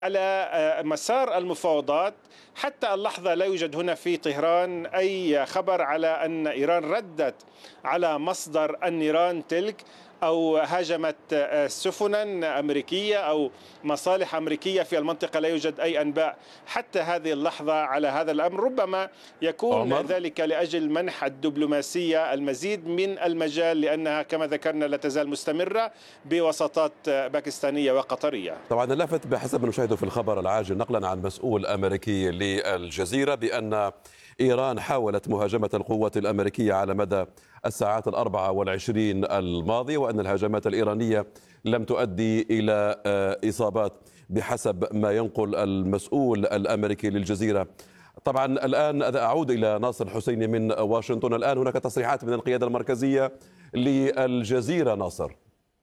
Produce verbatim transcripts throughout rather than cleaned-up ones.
على مسار المفاوضات. حتى اللحظة لا يوجد هنا في طهران أي خبر على أن إيران ردت على مصدر النيران تلك أو هاجمت سفنا أمريكية أو مصالح أمريكية في المنطقة. لا يوجد أي أنباء حتى هذه اللحظة على هذا الأمر. ربما يكون عمر. ذلك لأجل منح الدبلوماسية المزيد من المجال، لأنها كما ذكرنا لا تزال مستمرة بوساطات باكستانية وقطرية. طبعا اللافت بحسب ما نشاهده في الخبر العاجل نقلا عن مسؤول أمريكي للجزيرة بأن إيران حاولت مهاجمة القوات الأمريكية على مدى الساعات الأربعة والعشرين الماضية، وأن الهجمات الإيرانية لم تؤدي إلى إصابات بحسب ما ينقل المسؤول الأمريكي للجزيرة. طبعا الآن أعود إلى ناصر الحسيني من واشنطن. الآن هناك تصريحات من القيادة المركزية للجزيرة. ناصر.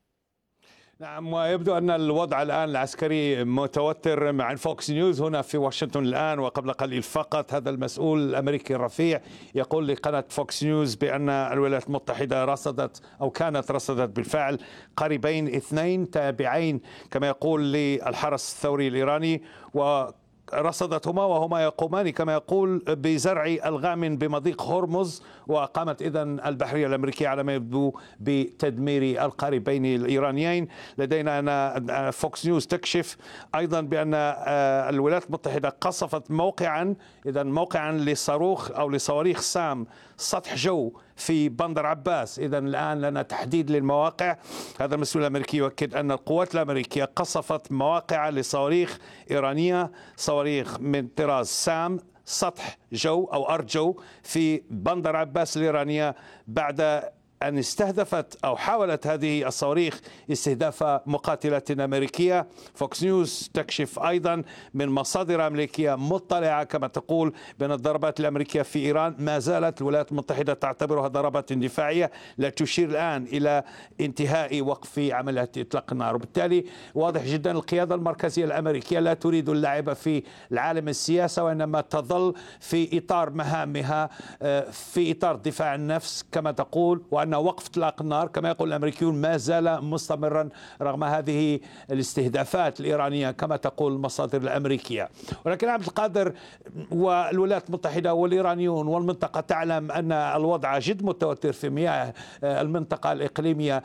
نعم، ويبدو أن الوضع الآن العسكري متوتر مع فوكس نيوز هنا في واشنطن الآن، وقبل قليل فقط هذا المسؤول الأمريكي الرفيع يقول لقناة فوكس نيوز بأن الولايات المتحدة رصدت أو كانت رصدت بالفعل قاربين اثنين تابعين كما يقول للحرس الثوري الإيراني، و رصدتهما وهما يقومان كما يقول بزرع ألغام بمضيق هرمز، وقامت إذن البحرية الأمريكية على ما يبدو بتدمير القاربين الإيرانيين. لدينا أنا فوكس نيوز تكشف أيضا بأن الولايات المتحدة قصفت موقعا إذن موقعا لصاروخ أو لصواريخ سام سطح جو في بندر عباس. إذن الآن لنا تحديد للمواقع. هذا المسؤول الأمريكي يؤكد أن القوات الأمريكية قصفت مواقع لصواريخ إيرانية، صواريخ من طراز سام سطح جو أو أرض جو في بندر عباس الإيرانية، بعد أن استهدفت أو حاولت هذه الصواريخ استهداف مقاتلات أمريكية. فوكس نيوز تكشف أيضا من مصادر أمريكية مطلعة كما تقول بأن الضربات الأمريكية في إيران ما زالت الولايات المتحدة تعتبرها ضربات دفاعية لا تشير الآن إلى انتهاء وقف عمليات إطلاق النار. وبالتالي واضح جدا القيادة المركزية الأمريكية لا تريد اللعب في العالم السياسة، وإنما تظل في إطار مهامها في إطار دفاع النفس كما تقول، وأن وقف إطلاق النار كما يقول الأمريكيون ما زال مستمرا رغم هذه الاستهدافات الإيرانية كما تقول المصادر الأمريكية. ولكن عبد القادر، والولايات المتحدة والإيرانيون والمنطقة تعلم أن الوضع جد متوتر في مياه المنطقة الإقليمية.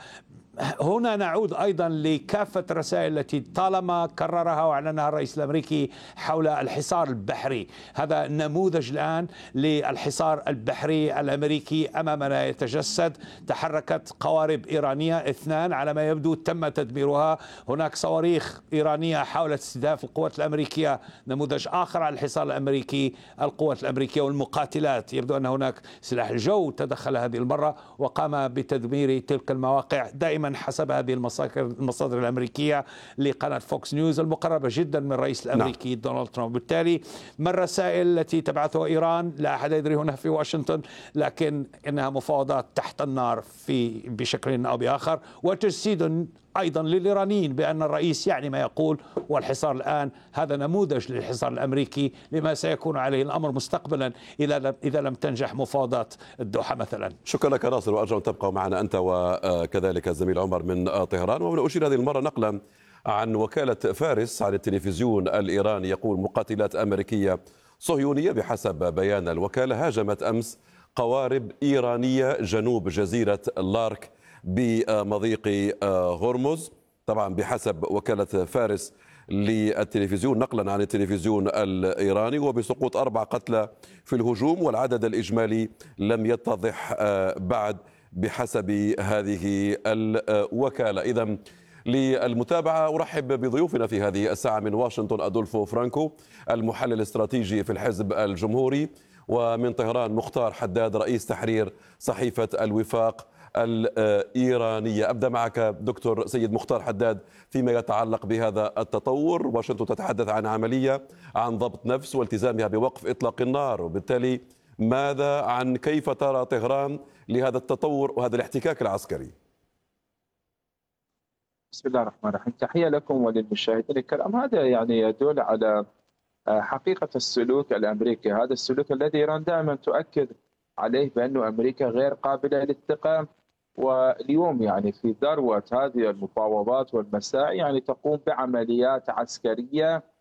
هنا نعود أيضا لكافة الرسائل التي طالما كررها وأعلنها الرئيس الأمريكي حول الحصار البحري. هذا نموذج الآن للحصار البحري الأمريكي أمامنا يتجسد. تحركت قوارب إيرانية اثنان على ما يبدو تم تدميرها. هناك صواريخ إيرانية حاولت استهداف القوات الأمريكية. نموذج آخر على الحصار الأمريكي القوات الأمريكية والمقاتلات. يبدو أن هناك سلاح الجو تدخل هذه المرة وقام بتدمير تلك المواقع دائما حسب هذه المصادر الأمريكية لقناة فوكس نيوز المقربة جدا من الرئيس الأمريكي نعم. دونالد ترامب. بالتالي ما الرسائل التي تبعثها إيران لا أحد يدري هنا في واشنطن، لكن إنها مفاوضات تحت النار في بشكل أو بآخر، وتجسيد أيضا للإيرانيين بأن الرئيس يعني ما يقول. والحصار الآن هذا نموذج للحصار الأمريكي لما سيكون عليه الأمر مستقبلا إذا لم تنجح مفاوضات الدوحة مثلا. شكرا لك ناصر، وأرجو أن تبقى معنا أنت وكذلك الزميل عمر من طهران. وأشير هذه المرة نقلا عن وكالة فارس عن التلفزيون الإيراني يقول مقاتلات أمريكية صهيونية بحسب بيان الوكالة هاجمت أمس قوارب إيرانية جنوب جزيرة لارك بمضيق هرمز. طبعا بحسب وكالة فارس للتلفزيون نقلا عن التلفزيون الإيراني، وبسقوط أربع قتلى في الهجوم، والعدد الإجمالي لم يتضح بعد بحسب هذه الوكالة. إذن للمتابعة أرحب بضيوفنا في هذه الساعة من واشنطن أدولفو فرانكو المحلل الاستراتيجي في الحزب الجمهوري، ومن طهران مختار حداد رئيس تحرير صحيفة الوفاق الإيرانية. أبدأ معك دكتور سيد مختار حداد فيما يتعلق بهذا التطور. واشنطن تتحدث عن عملية عن ضبط نفس والتزامها بوقف إطلاق النار، وبالتالي ماذا عن كيف ترى طهران لهذا التطور وهذا الاحتكاك العسكري؟ بسم الله الرحمن الرحيم. تحية لكم وللمشاهدين الكرام. هذا يعني يدل على حقيقة السلوك الأمريكي، هذا السلوك الذي إيران دائما تؤكد عليه بأن أمريكا غير قابلة للانتقام. واليوم يعني في ذروة هذه المفاوضات والمساعي يعني تقوم بعمليات عسكرية